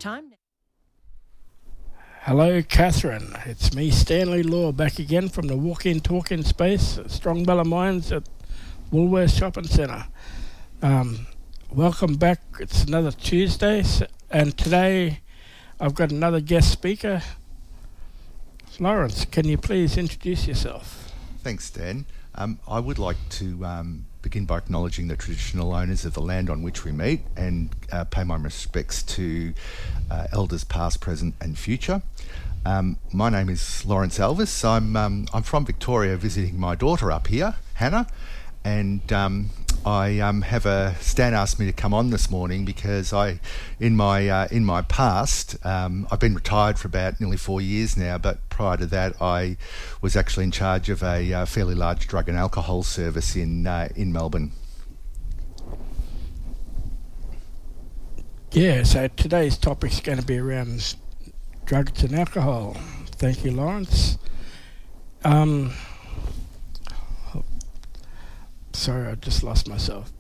Time. Hello, Catherine. It's me, Stanley Law, back again from the walk-in, talk-in space at Strong Mines at Woolworths Shopping Centre. Welcome back. It's another Tuesday, and today I've got another guest speaker. Lawrence, can you please introduce yourself? Thanks, Stan. I would like to begin by acknowledging the traditional owners of the land on which we meet and pay my respects to elders past, present and future. My name is Lawrence Elvis. I'm from Victoria visiting my daughter up here, Hannah, and Stan asked me to come on this morning because in my past, I've been retired for about nearly 4 years now, but prior to that I was actually in charge of a fairly large drug and alcohol service in Melbourne. Yeah, so today's topic is going to be around drugs and alcohol. Thank you, Lawrence. Sorry, I just lost myself.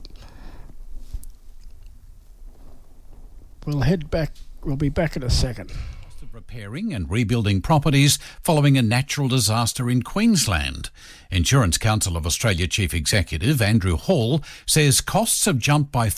We'll be back in a second. Repairing and rebuilding properties following a natural disaster in Queensland. Insurance Council of Australia Chief Executive Andrew Hall says costs have jumped by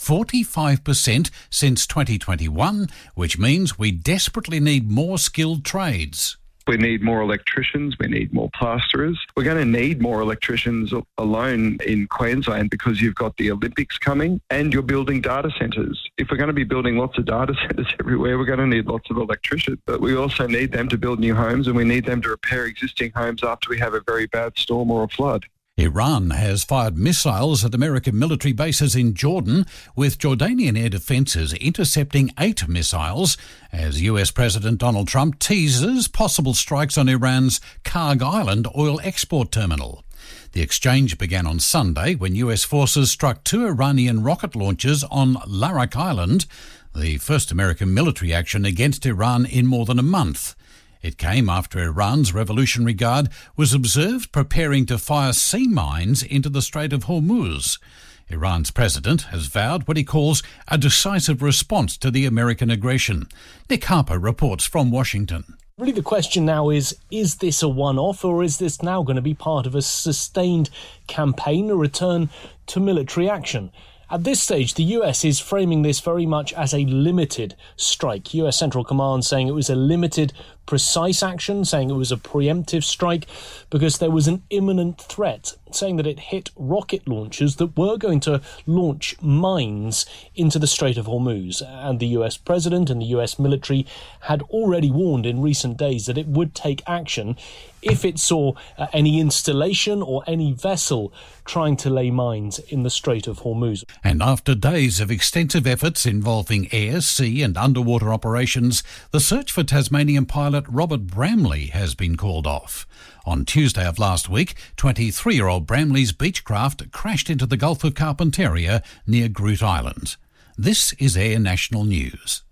45% since 2021, which means we desperately need more skilled trades. We need more electricians, we need more plasterers. We're going to need more electricians alone in Queensland because you've got the Olympics coming and you're building data centres. If we're going to be building lots of data centres everywhere, we're going to need lots of electricians. But we also need them to build new homes and we need them to repair existing homes after we have a very bad storm or a flood. Iran has fired missiles at American military bases in Jordan, with Jordanian air defences intercepting 8 missiles as US President Donald Trump teases possible strikes on Iran's Karg Island oil export terminal. The exchange began on Sunday when US forces struck 2 Iranian rocket launchers on Larak Island, the first American military action against Iran in more than a month. It came after Iran's Revolutionary Guard was observed preparing to fire sea mines into the Strait of Hormuz. Iran's president has vowed what he calls a decisive response to the American aggression. Nick Harper reports from Washington. Really the question now is this a one-off or is this now going to be part of a sustained campaign, a return to military action? At this stage, the US is framing this very much as a limited strike. US Central Command saying it was a limited, precise action, saying it was a preemptive strike because there was an imminent threat, saying that it hit rocket launchers that were going to launch mines into the Strait of Hormuz. And the US president and the US military had already warned in recent days that it would take action if it saw any installation or any vessel trying to lay mines in the Strait of Hormuz. And after days of extensive efforts involving air, sea and underwater operations, the search for Tasmanian pilot Robert Bramley has been called off. On Tuesday of last week, 23-year-old Bramley's Beechcraft crashed into the Gulf of Carpentaria near Groote Island. This is Air National News.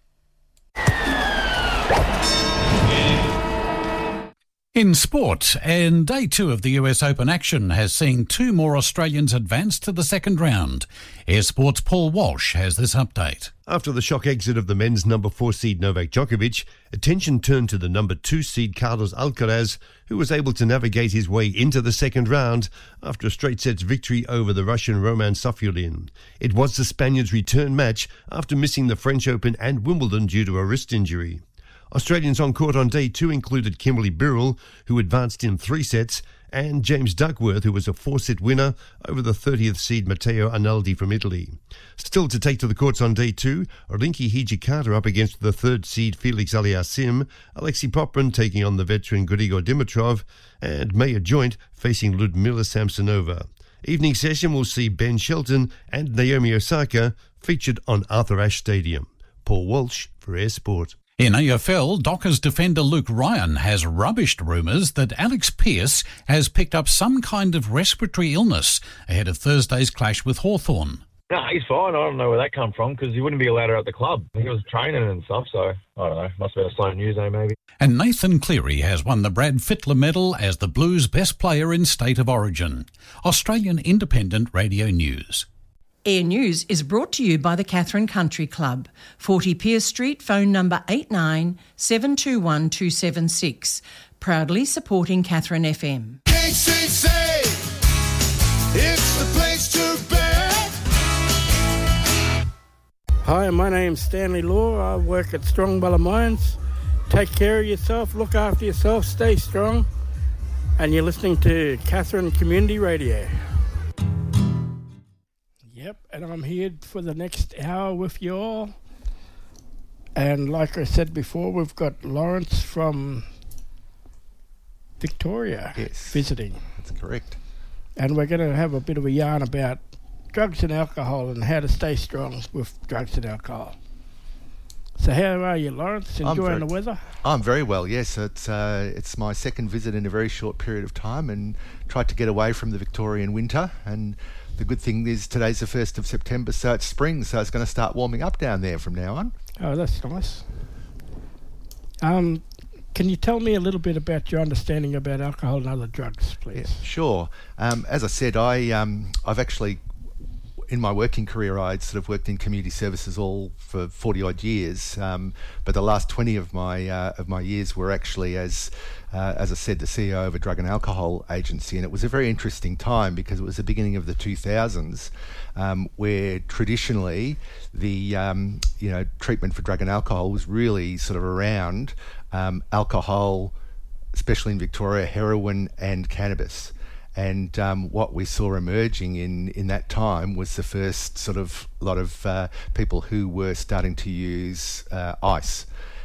In sport, and day 2 of the US Open action has seen 2 more Australians advance to the second round. Air Sport's Paul Walsh has this update. After the shock exit of the men's number 4 seed Novak Djokovic, attention turned to the number 2 seed Carlos Alcaraz, who was able to navigate his way into the second round after a straight sets victory over the Russian Roman Safyulin. It was the Spaniard's return match after missing the French Open and Wimbledon due to a wrist injury. Australians on court on day 2 included Kimberly Birrell, who advanced in 3 sets, and James Duckworth, who was a 4-set winner over the 30th seed Matteo Arnaldi from Italy. Still to take to the courts on day 2, Rinky Hijikata up against the 3rd seed Felix Aliassime, Alexei Poprin taking on the veteran Grigor Dimitrov, and Maya Joint facing Ludmila Samsonova. Evening session will see Ben Shelton and Naomi Osaka featured on Arthur Ashe Stadium. Paul Walsh for Air Sport. In AFL, Dockers defender Luke Ryan has rubbished rumours that Alex Pearce has picked up some kind of respiratory illness ahead of Thursday's clash with Hawthorn. No, he's fine. I don't know where that come from because he wouldn't be allowed out at the club. He was training and stuff, so I don't know. Must have been a slow news day maybe. And Nathan Cleary has won the Brad Fittler Medal as the Blues' best player in State of Origin. Australian Independent Radio News. Air News is brought to you by the Catherine Country Club, 40 Pierce Street, phone number 89 721 276. Proudly supporting Catherine FM. KCC, it's the place to be. Hi, my name's Stanley Law. I work at Strongbulla Mines. Take care of yourself, look after yourself, stay strong. And you're listening to Catherine Community Radio. Yep, and I'm here for the next hour with you all. And like I said before, we've got Lawrence from Victoria visiting. That's correct. And we're going to have a bit of a yarn about drugs and alcohol and how to stay strong with drugs and alcohol. So how are you, Lawrence? Enjoying the weather? I'm very well, yes. It's my second visit in a very short period of time, and tried to get away from the Victorian winter. And the good thing is today's the 1st of September, so it's spring, so it's going to start warming up down there from now on. Oh, that's nice. Can you tell me a little bit about your understanding about alcohol and other drugs, please? Yeah, sure. As I said, I've actually, in my working career, I'd sort of worked in community services all for 40 odd years, but the last 20 of my years were actually as I said, the CEO of a drug and alcohol agency, and it was a very interesting time because it was the beginning of the 2000s, where traditionally the treatment for drug and alcohol was really sort of around alcohol, especially in Victoria, heroin and cannabis. And what we saw emerging in that time was the first sort of lot of people who were starting to use ice,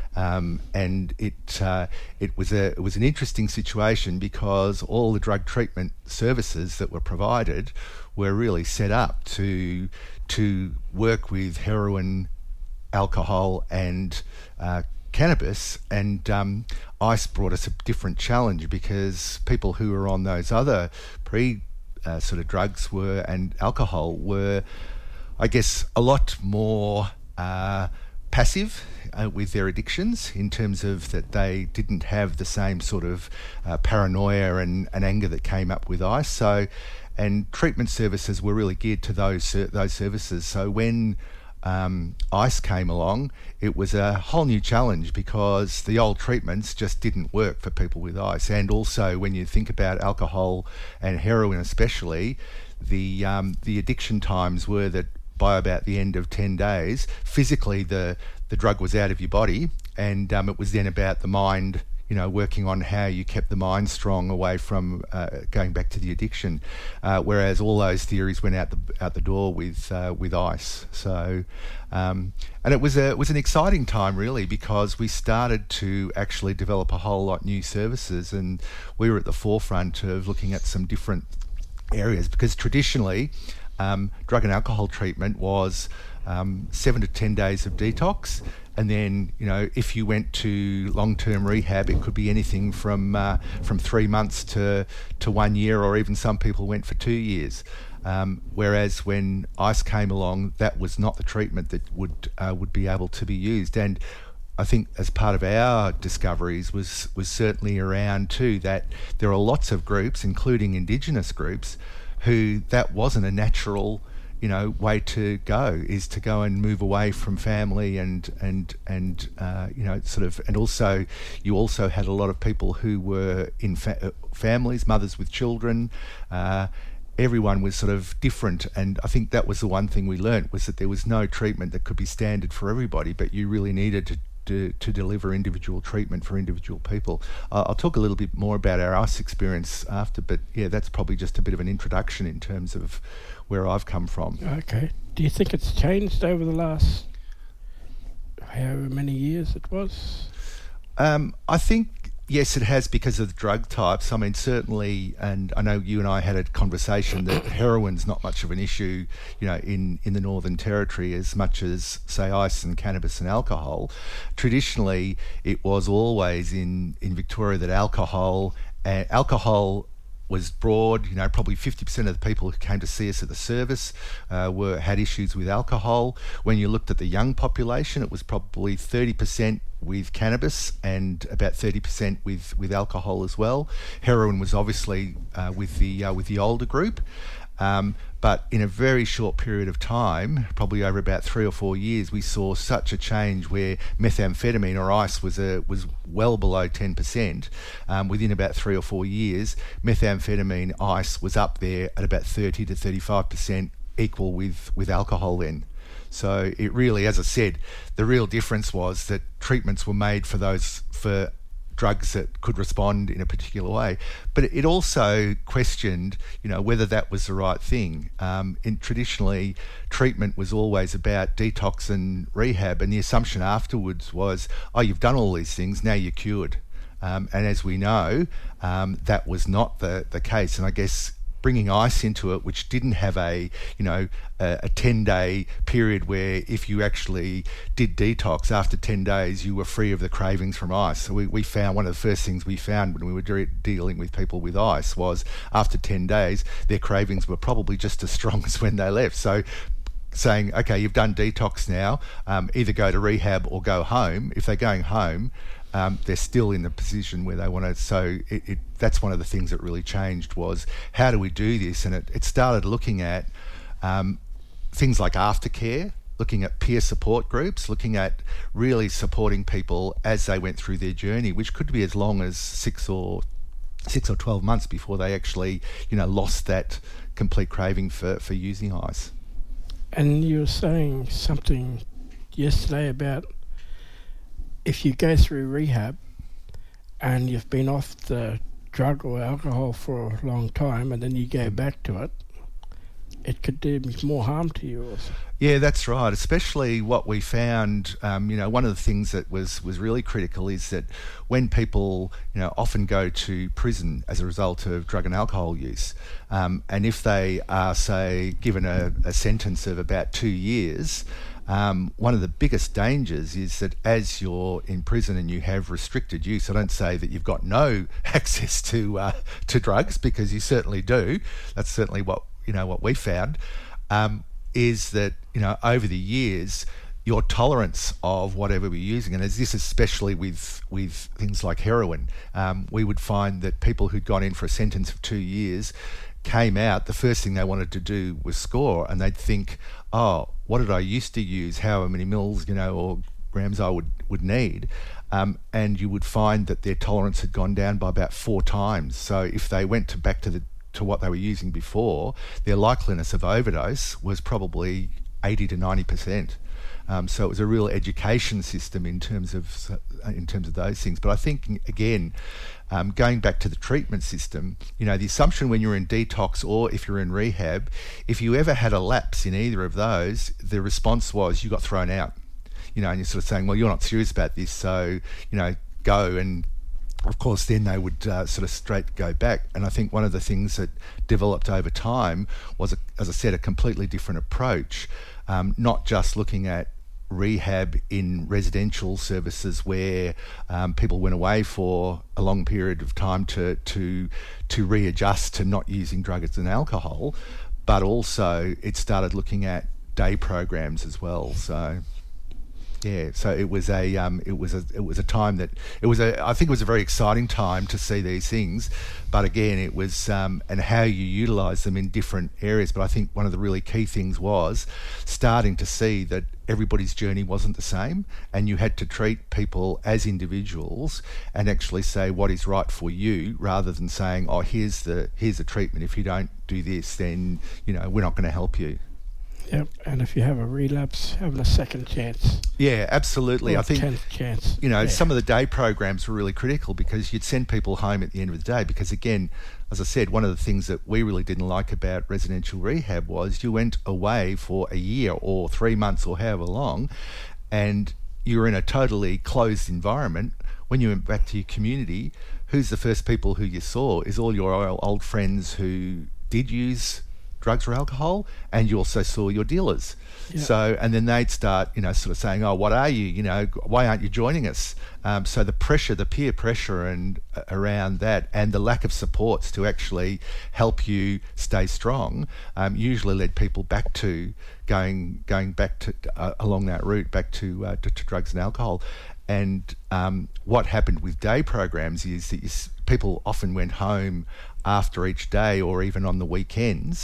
and it was an interesting situation because all the drug treatment services that were provided were really set up to work with heroin, alcohol, and cannabis, and ice brought us a different challenge because people who were on those other sort of drugs and alcohol were, I guess, a lot more passive with their addictions, in terms of that they didn't have the same sort of paranoia and anger that came up with ice. So, and treatment services were really geared to those services. So when ice came along, it was a whole new challenge because the old treatments just didn't work for people with ice. And also, when you think about alcohol and heroin especially, the addiction times were that by about the end of 10 days, physically the drug was out of your body, and it was then about the mind, working on how you kept the mind strong away from going back to the addiction, whereas all those theories went out the door with ice. So, and it was an exciting time really, because we started to actually develop a whole lot new services, and we were at the forefront of looking at some different areas, because traditionally drug and alcohol treatment was 7 to 10 days of detox, and then if you went to long-term rehab, it could be anything from 3 months to 1 year, or even some people went for 2 years. Whereas when ice came along, that was not the treatment that would be able to be used. And I think as part of our discoveries was certainly around too that there are lots of groups, including Indigenous groups, who that wasn't a natural way to go, is to go and move away from family and sort of, and also you also had a lot of people who were in families, mothers with children. Everyone was sort of different, and I think that was the one thing we learnt, was that there was no treatment that could be standard for everybody, but you really needed to deliver individual treatment for individual people. I'll talk a little bit more about our ice experience after, but yeah, that's probably just a bit of an introduction in terms of where I've come from. Okay. Do you think it's changed over the last however many years it was? I think, yes, it has, because of the drug types. I mean, certainly, and I know you and I had a conversation that heroin's not much of an issue, in the Northern Territory as much as, say, ice and cannabis and alcohol. Traditionally, it was always in Victoria that alcohol was broad. Probably 50% of the people who came to see us at the service had issues with alcohol. When you looked at the young population, it was probably 30% with cannabis and about 30% with alcohol as well. Heroin was obviously with the older group. But in a very short period of time, probably over about 3 or 4 years, we saw such a change where methamphetamine or ice was well below 10%. Within about 3 or 4 years, methamphetamine ice was up there at about 30 to 35%, equal with alcohol then. So it really, as I said, the real difference was that treatments were made for drugs that could respond in a particular way. But it also questioned, whether that was the right thing. Traditionally, treatment was always about detox and rehab, and the assumption afterwards was, you've done all these things, now you're cured. And as we know, that was not the case. And I guess bringing ice into it, which didn't have a 10-day period where if you actually did detox after 10 days, you were free of the cravings from ice. So we found one of the first things we found when we were dealing with people with ice was after 10 days, their cravings were probably just as strong as when they left. So saying, okay, you've done detox now, either go to rehab or go home. If they're going home, they're still in the position where they want to. So that's one of the things that really changed was, how do we do this? And it started looking at things like aftercare, looking at peer support groups, looking at really supporting people as they went through their journey, which could be as long as 6 or 12 months before they actually, lost that complete craving for using ice. And you were saying something yesterday about if you go through rehab and you've been off the drug or alcohol for a long time and then you go back to it, it could do more harm to you also. Yeah, that's right. Especially what we found, one of the things that was really critical is that when people, often go to prison as a result of drug and alcohol use, and if they are, say, given a sentence of about 2 years, one of the biggest dangers is that as you're in prison and you have restricted use, I don't say that you've got no access to drugs, because you certainly do. That's certainly what we found, is that, over the years, your tolerance of whatever we're using, and as this especially with things like heroin, we would find that people who'd gone in for a sentence of 2 years came out, the first thing they wanted to do was score, and they'd think, what did I used to use, how many mils, or grams I would need, and you would find that their tolerance had gone down by about 4 times. So if they went back to what they were using before, their likeliness of overdose was probably 80 to 90%. So it was a real education system in terms of those things. But I think, again, going back to the treatment system, the assumption when you're in detox or if you're in rehab, if you ever had a lapse in either of those, the response was you got thrown out. And you're sort of saying, well, you're not serious about this, so, go. And of course, then they would sort of straight go back. And I think one of the things that developed over time was, as I said, a completely different approach, not just looking at rehab in residential services where people went away for a long period of time to readjust to not using drugs and alcohol, but also it started looking at day programs as well. So yeah, so it was a time that I think it was a very exciting time to see these things, but again it was and how you utilise them in different areas. But I think one of the really key things was starting to see that everybody's journey wasn't the same, and you had to treat people as individuals and actually say what is right for you, rather than saying, here's the treatment. If you don't do this, then we're not going to help you. Yep, and if you have a relapse, having a second chance. Yeah, absolutely. Or I think 10th chance. Some of the day programs were really critical because you'd send people home at the end of the day. Because again, as I said, one of the things that we really didn't like about residential rehab was you went away for a year or 3 months or however long, and you were in a totally closed environment. When you went back to your community, who's the first people who you saw is all your old friends who did use drugs or alcohol, and you also saw your dealers. Yeah. So, and then they'd start, sort of saying, what are you? Why aren't you joining us? So the pressure, the peer pressure and around that, and the lack of supports to actually help you stay strong, usually led people back to going back to along that route, back to drugs and alcohol. And what happened with day programs is that people often went home after each day or even on the weekends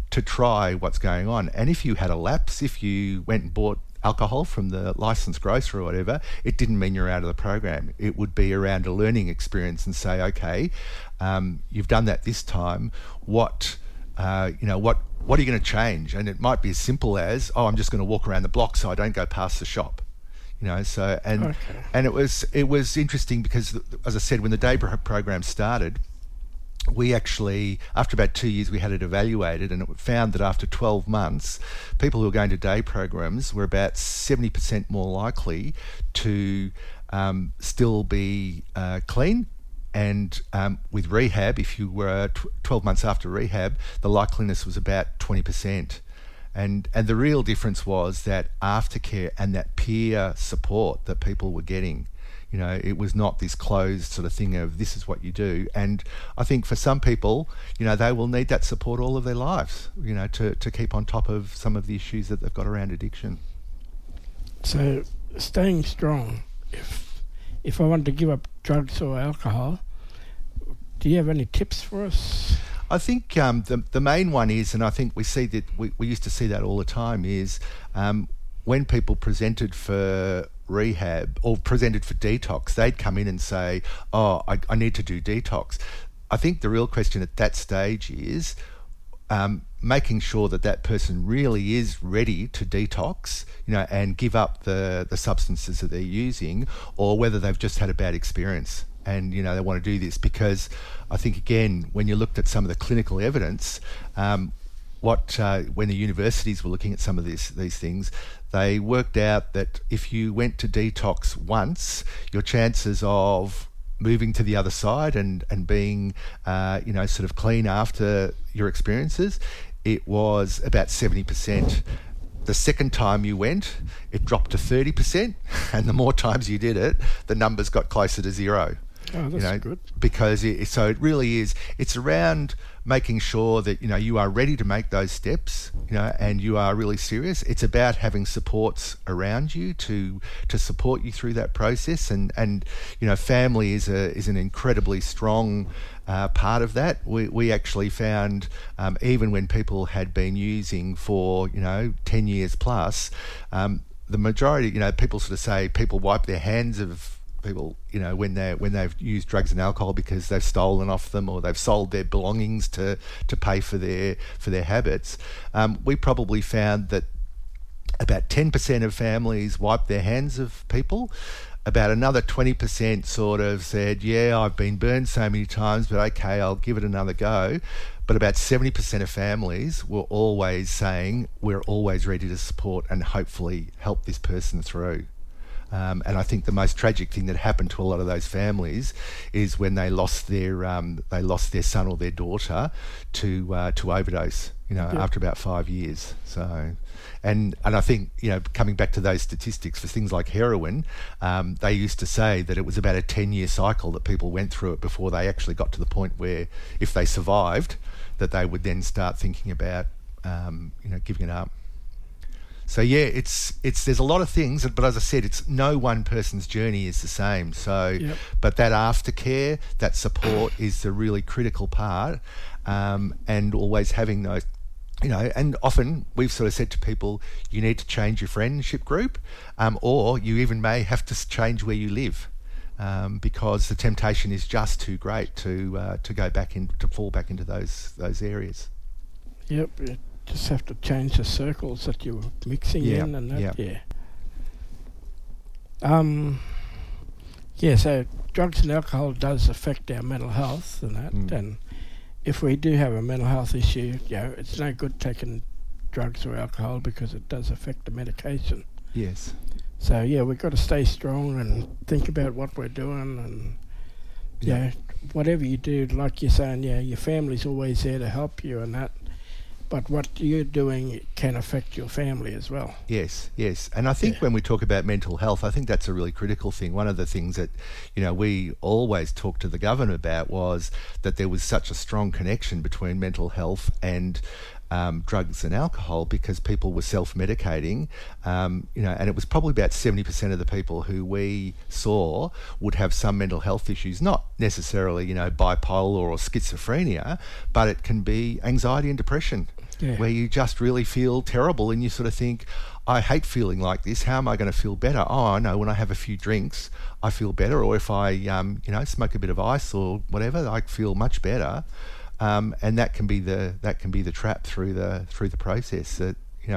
to try what's going on. And if you had a lapse, if you went and bought alcohol from the licensed grocer or whatever, it didn't mean you're out of the program. It would be around a learning experience and say, okay, you've done that this time. What are you going to change? And it might be as simple as, I'm just going to walk around the block so I don't go past the shop. So and it was interesting because, as I said, when the day program started, we actually, after about 2 years, we had it evaluated, and it found that after 12 months, people who were going to day programs were about 70% more likely to still be clean. And with rehab, if you were 12 months after rehab, the likeliness was about 20%. And the real difference was that aftercare and that peer support that people were getting. It was not this closed sort of thing of this is what you do. And I think for some people, they will need that support all of their lives, to keep on top of some of the issues that they've got around addiction. So staying strong, if I want to give up drugs or alcohol, do you have any tips for us? I think the main one is, and I think we see that we used to see that all the time, is when people presented for rehab or presented for detox, they'd come in and say, I need to do detox. I think the real question at that stage is making sure that person really is ready to detox, and give up the substances that they're using, or whether they've just had a bad experience and, they want to do this. Because I think, again, when you looked at some of the clinical evidence, when the universities were looking at some of these things, they worked out that if you went to detox once, your chances of moving to the other side and being, sort of clean after your experiences, it was about 70%. The second time you went, it dropped to 30%, and the more times you did it, the numbers got closer to zero. Oh, that's good. Because it really is. It's around making sure that you are ready to make those steps, and you are really serious. It's about having supports around you to support you through that process, and family is an incredibly strong part of that. We actually found even when people had been using for 10 years plus, the majority, people sort of say people wipe their hands of people, when they've used drugs and alcohol because they've stolen off them or they've sold their belongings to pay for their habits. We probably found that about 10% of families wipe their hands of people. About another 20% sort of said, I've been burned so many times, but okay, I'll give it another go. But about 70% of families were always saying, we're always ready to support and hopefully help this person through. And I think the most tragic thing that happened to a lot of those families is when they lost their son or their daughter to overdose. After about 5 years. So, and I think coming back to those statistics for things like heroin, they used to say that it was about a 10-year cycle that people went through it before they actually got to the point where, if they survived, that they would then start thinking about giving it up. So there's a lot of things, but as I said, it's no one person's journey is the same. So, but that aftercare, that support is the really critical part, and always having those, and often we've sort of said to people, you need to change your friendship group, or you even may have to change where you live, because the temptation is just too great to go back to fall back into those areas. Yep. Just have to change the circles that you're mixing in and that. So drugs and alcohol does affect our mental health and that. And if we do have a mental health issue, it's no good taking drugs or alcohol because it does affect the medication. Yes. So we've got to stay strong and think about what we're doing, and whatever you do, like you're saying, your family's always there to help you and that. But what you're doing can affect your family as well. Yes. And I think when we talk about mental health, I think that's a really critical thing. One of the things that, we always talked to the government about was that there was such a strong connection between mental health and drugs and alcohol, because people were self-medicating, and it was probably about 70% of the people who we saw would have some mental health issues, not necessarily, bipolar or schizophrenia, but it can be anxiety and depression. where you just really feel terrible and you sort of think, I hate feeling like this. How am I going to feel better? Oh, I know, when I have a few drinks, I feel better. Or if I, smoke a bit of ice or whatever, I feel much better. And that can be the trap through the process. That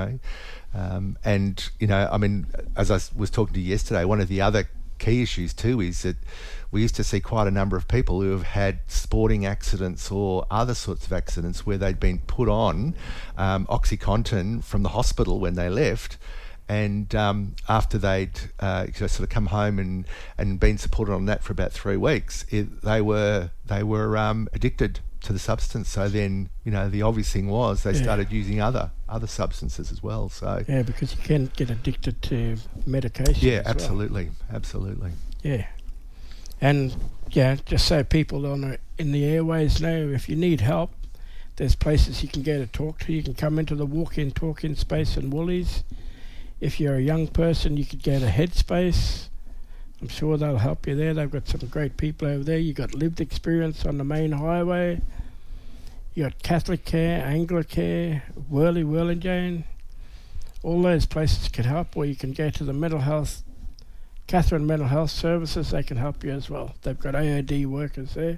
as I was talking to you yesterday, one of the other key issues too is that we used to see quite a number of people who have had sporting accidents or other sorts of accidents where they'd been put on OxyContin from the hospital when they left, and after they'd sort of come home and been supported on that for about 3 weeks, they were addicted to the substance. So then, the obvious thing was they started using other substances as well. So because you can get addicted to medication. Yeah, absolutely. Yeah, and just so people in the airways know, if you need help, there's places you can go to talk to. You can come into the walk-in, talk-in space in Woolies. If you're a young person, you could go to Headspace. I'm sure they'll help you there. They've got some great people over there. You've got lived experience on the main highway. You got Catholic Care, Anglicare, Whirlingane. All those places can help, or you can go to the Catherine Mental Health Services. They can help you as well. They've got AOD workers there.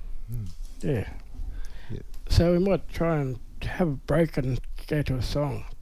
Yeah. So we might try and have a break and go to a song.